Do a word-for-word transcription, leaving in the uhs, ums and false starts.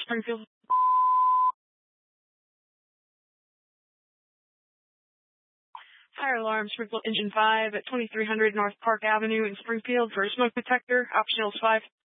Springfield. Fire alarm, Springfield Engine five at twenty-three hundred North Park Avenue in Springfield for a smoke detector. Optional is five.